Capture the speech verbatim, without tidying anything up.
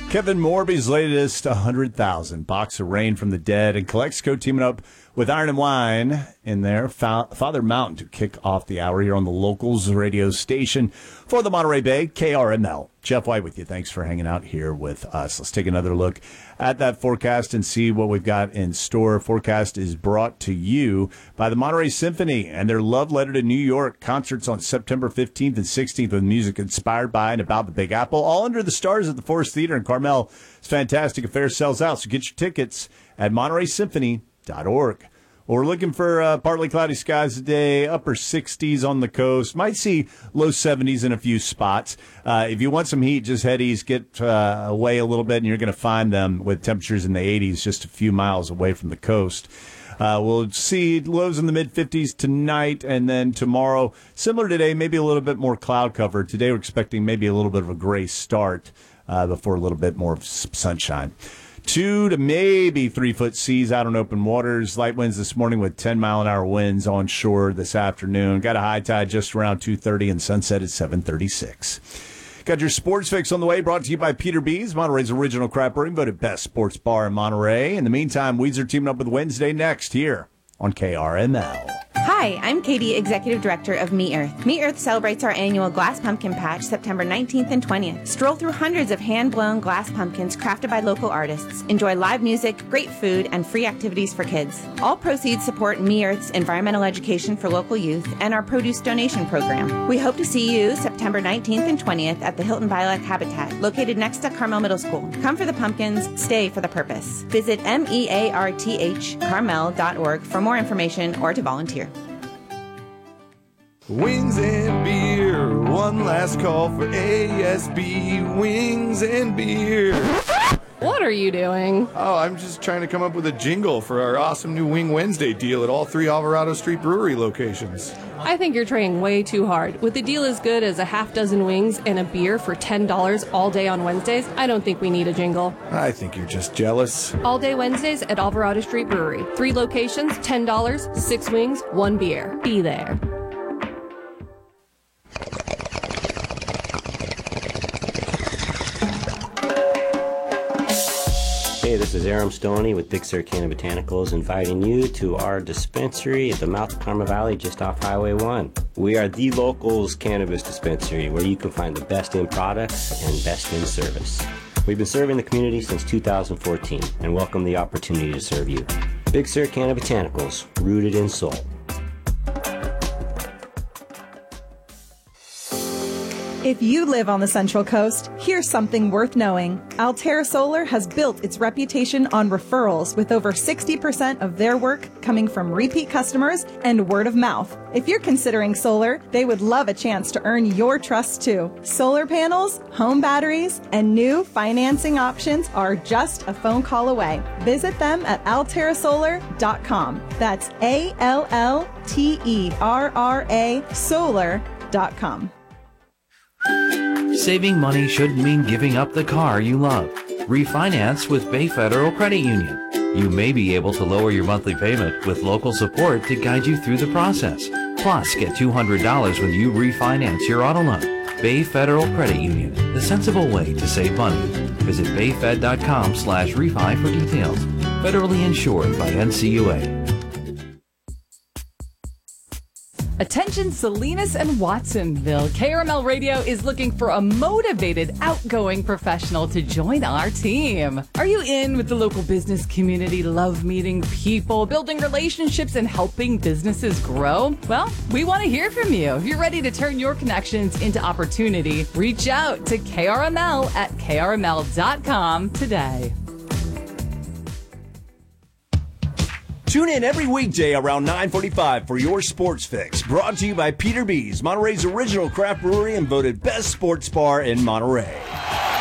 Kevin Morby's latest one hundred thousand Box of Rain from the Dead, and Calexico teaming up with Iron and Wine in there. Father Mountain to kick off the hour here on the Locals radio station for the Monterey Bay, K R M L. Jeff White with you. Thanks for hanging out here with us. Let's take another look at that forecast and see what we've got in store. Forecast is brought to you by the Monterey Symphony and their Love Letter to New York. Concerts on September fifteenth and sixteenth with music inspired by and about the Big Apple, all under the stars at the Forest Theater in Carmel. It's fantastic. Affair sells out, so get your tickets at monterey symphony dot org. Well, we're looking for uh, partly cloudy skies today, upper sixties on the coast. Might see low seventies in a few spots. Uh, if you want some heat, just head east, get uh, away a little bit, and you're going to find them with temperatures in the eighties just a few miles away from the coast. Uh, we'll see lows in the mid-fifties tonight, and then tomorrow, similar today, maybe a little bit more cloud cover. Today we're expecting maybe a little bit of a gray start uh, before a little bit more of sunshine. Two to maybe three-foot seas out on open waters. Light winds this morning with ten-mile-an-hour winds onshore this afternoon. Got a high tide just around two thirty and sunset at seven thirty-six. Got your sports fix on the way, brought to you by Peter B's, Monterey's original craft brewing, voted best sports bar in Monterey. In the meantime, Weezer teaming up with Wednesday next here on K R M L. Hi, I'm Katie, Executive Director of Me Earth. Me Earth celebrates our annual Glass Pumpkin Patch September nineteenth and twentieth. Stroll through hundreds of hand-blown glass pumpkins crafted by local artists. Enjoy live music, great food, and free activities for kids. All proceeds support Me Earth's environmental education for local youth and our produce donation program. We hope to see you September nineteenth and twentieth at the Hilton Biolac Habitat, located next to Carmel Middle School. Come for the pumpkins, stay for the purpose. Visit M E A R T H carmel dot org for more information or to volunteer. Wings and beer, one last call for A S B, wings and beer. What are you doing? Oh, I'm just trying to come up with a jingle for our awesome new Wing Wednesday deal at all three Alvarado Street Brewery locations. I think you're trying way too hard. With a deal as good as a half dozen wings and a beer for ten dollars all day on Wednesdays, I don't think we need a jingle. I think you're just jealous. All day Wednesdays at Alvarado Street Brewery. Three locations, ten dollars, six wings, one beer. Be there. Hey, this is Aram Stoney with Big Sur Canna Botanicals, inviting you to our dispensary at the mouth of Carmel Valley just off Highway one. We are the Locals cannabis dispensary where you can find the best in products and best in service. We've been serving the community since two thousand fourteen and welcome the opportunity to serve you. Big Sur Canna Botanicals, rooted in soul. If you live on the Central Coast, here's something worth knowing. Altera Solar has built its reputation on referrals, with over sixty percent of their work coming from repeat customers and word of mouth. If you're considering solar, they would love a chance to earn your trust too. Solar panels, home batteries, and new financing options are just a phone call away. Visit them at altera solar dot com. That's A L L T E R R A solar dot com. Saving money shouldn't mean giving up the car you love. Refinance with Bay Federal Credit Union. You may be able to lower your monthly payment with local support to guide you through the process. Plus, get two hundred dollars when you refinance your auto loan. Bay Federal Credit Union, the sensible way to save money. Visit bayfed dot com slash refi for details. Federally insured by N C U A. Attention Salinas and Watsonville. K R M L Radio is looking for a motivated, outgoing professional to join our team. Are you in with the local business community, love meeting people, building relationships, and helping businesses grow? Well, we want to hear from you. If you're ready to turn your connections into opportunity, reach out to K R M L at K R M L dot com today. Tune in every weekday around nine forty-five for your sports fix. Brought to you by Peter B's, Monterey's original craft brewery and voted best sports bar in Monterey.